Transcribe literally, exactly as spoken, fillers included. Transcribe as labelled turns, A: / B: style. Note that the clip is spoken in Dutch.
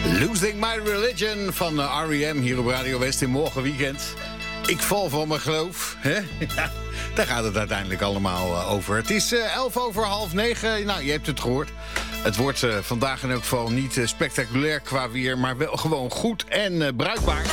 A: Losing My Religion van R E M hier op Radio West in morgen weekend. Ik val van mijn geloof. Hè? Ja, daar gaat het uiteindelijk allemaal uh, over. Het is uh, elf over half negen. Nou, je hebt het gehoord. Het wordt uh, vandaag in elk geval niet uh, spectaculair qua weer, maar wel gewoon goed en uh, bruikbaar.